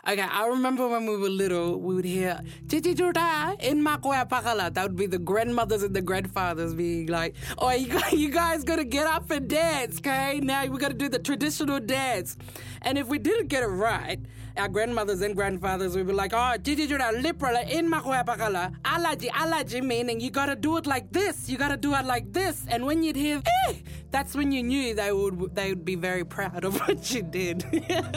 Okay, I remember when we were little, we would hear "Chichi Juta in Makoya Pakala." That would be the grandmothers and the grandfathers being like, "Oh, you guys gotta get up and dance, okay? Now we gotta do the traditional dance." And if we didn't get it right, our grandmothers and grandfathers would be like, "Oh, Chichi Juta liprala in Makoya Pakala, alaji," meaning you gotta do it like this, you gotta do it like this. And when you'd hear, that's when you knew they would be very proud of what you did.